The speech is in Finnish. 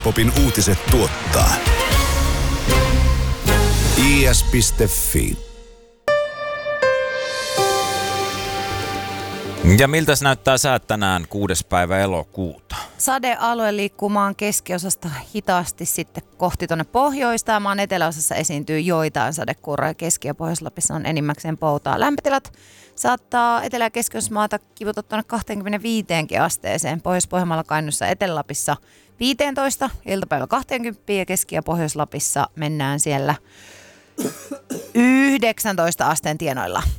Popin uutiset tuottaa is.fi. Ja miltäs näyttää säät tänään 6. päivä elokuuta? Sadealue liikkuu maan keskiosasta hitaasti sitten kohti tuonne pohjoista. Maan eteläosassa esiintyy joitain sadekuuroja. Keski- ja Pohjois-Lapissa on enimmäkseen poutaa. Lämpötilat saattaa Etelä- ja Keski-Maata kivuta tuonne 25 asteeseen. Pohjois-Pohjanmaalla, Kainuussa, Etelä-Lapissa 15, iltapäivä 20 ja Keski- ja Pohjois-Lapissa mennään siellä 19 asteen tienoilla.